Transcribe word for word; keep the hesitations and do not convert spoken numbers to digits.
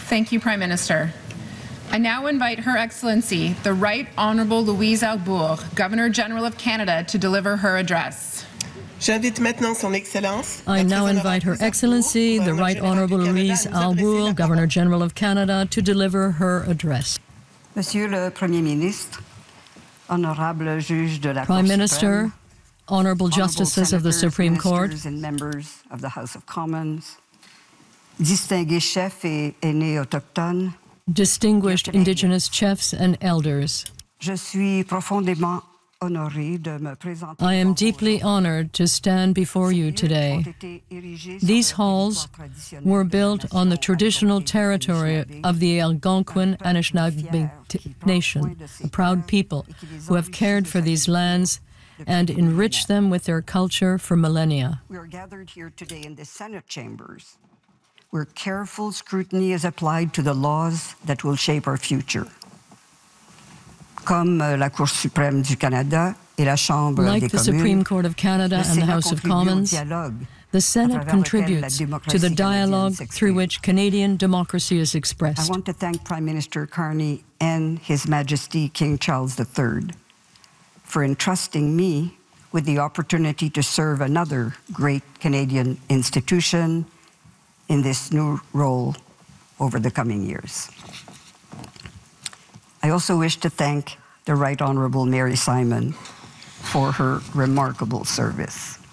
Thank you, Prime Minister. I now invite Her Excellency, the Right Honourable Louise Arbour, Governor-General of Canada, to deliver her address. J'invite maintenant Son Excellence. I now invite Her Excellency, the Right Honourable Louise Arbour, Governor-General of Canada, to deliver her address. Monsieur le Premier Ministre, honorable juge de la Prime Cour Minister, suprême, honourable justices of the Supreme Court, and members of the House of Commons, distingués chefs et aînés autochtones, distinguished Indigenous chiefs and elders. je suis profondément honoré de me présenter. I am deeply honored to stand before you today. These halls were built on the traditional territory of the Algonquin Anishinaabe Nation, a proud people who have cared for these lands and enriched them with their culture for millennia. We are gathered here today in the Senate chambers, where careful scrutiny is applied to the laws that will shape our future. Comme la Cour suprême du Canada et la Chambre like des the communes, Supreme Court of Canada and the House of Commons, the Senate contributes to the dialogue through which Canadian democracy is I expressed. want to thank Prime Minister Carney and His Majesty King Charles the Third for entrusting me with the opportunity to serve another great Canadian institution in this new role over the coming years. I also wish to thank the Right Honourable Mary Simon for her remarkable service.